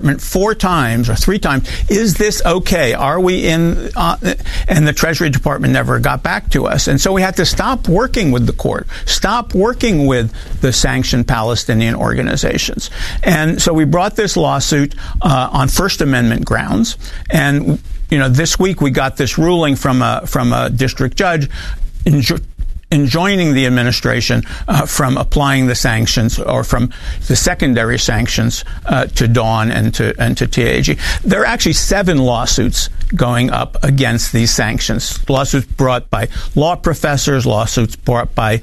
Department 4 times or 3 times, is this okay? Are we in? And the Treasury Department never got back to us. And so we had to stop working with the court, stop working with the sanctioned Palestinian organizations. And so we brought this lawsuit on First Amendment grounds. And, this week we got this ruling from a district judge enjoining the administration from applying the sanctions, or from the secondary sanctions to Dawn and to TAG. There are actually 7 lawsuits going up against these sanctions. Lawsuits brought by law professors, lawsuits brought by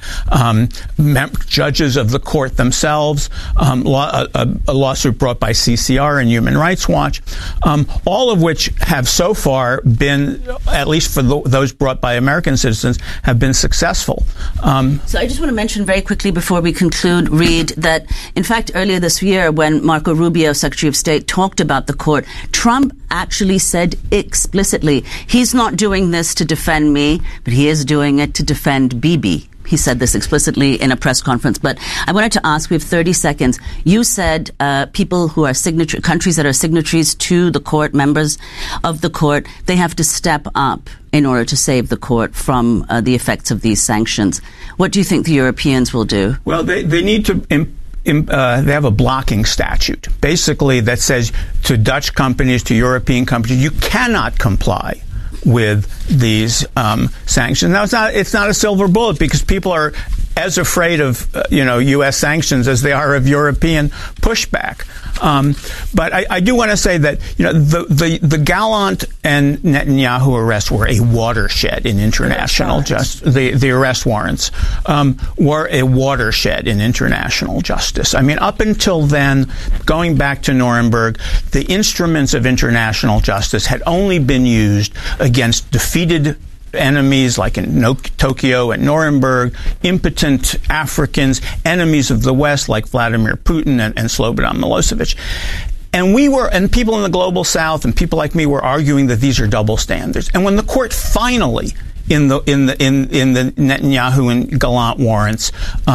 judges of the court themselves, a lawsuit brought by CCR and Human Rights Watch, all of which have so far been, at least for those brought by American citizens, have been successful. So I just want to mention very quickly before we conclude, Reed, that in fact earlier this year when Marco Rubio, Secretary of State, talked about the court, Trump actually said explicitly, he's not doing this to defend me, but he is doing it to defend Bibi. He said this explicitly in a press conference. But I wanted to ask, we have 30 seconds. You said people who are countries that are signatories to the court, members of the court, they have to step up in order to save the court from the effects of these sanctions. What do you think the Europeans will do? Well, they need to they have a blocking statute, basically, that says to Dutch companies, to European companies, you cannot comply with these sanctions. Now, it's not a silver bullet, because people are as afraid of U.S. sanctions as they are of European pushback. But I do want to say that the Gallant and Netanyahu arrests were a watershed in international justice. The arrest warrants were a watershed in international justice. I mean, up until then, going back to Nuremberg, the instruments of international justice had only been used against defeated enemies like in Tokyo and Nuremberg, impotent Africans, enemies of the West like Vladimir Putin and Slobodan Milosevic. And people in the global South and people like me were arguing that these are double standards. And when the court finally, in the Netanyahu and Gallant warrants,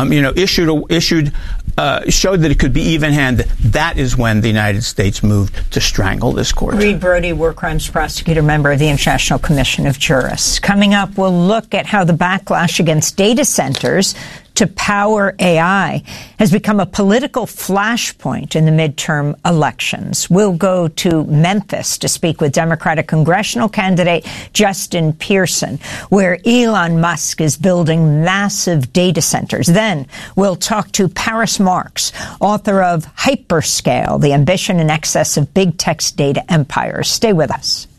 showed that it could be even-handed, that is when the United States moved to strangle this court. Reed Brody, war crimes prosecutor, member of the International Commission of Jurists. Coming up, we'll look at how the backlash against data centers to power AI has become a political flashpoint in the midterm elections. We'll go to Memphis to speak with Democratic congressional candidate Justin Pearson, where Elon Musk is building massive data centers. Then we'll talk to Paris Marx, author of Hyperscale, The Ambition and Excess of Big Tech's Data Empires. Stay with us.